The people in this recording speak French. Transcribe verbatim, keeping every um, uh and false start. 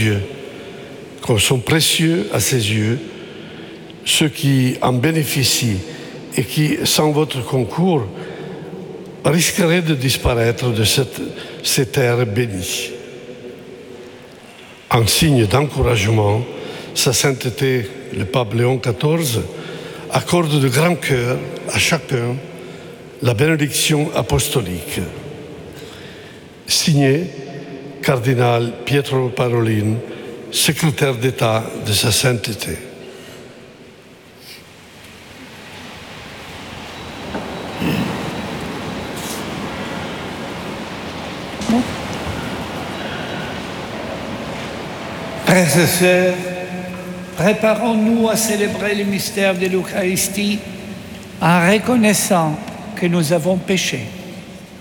Dieu, comme sont précieux à ses yeux, ceux qui en bénéficient et qui, sans votre concours, risqueraient de disparaître de cette, ces terres bénies. En signe d'encouragement, Sa Sainteté, le pape Léon quatorze, accorde de grand cœur à chacun la bénédiction apostolique. Signé Cardinal Pietro Parolin, secrétaire d'État de Sa Sainteté. Frères et sœurs, préparons-nous à célébrer le mystère de l'Eucharistie en reconnaissant que nous avons péché.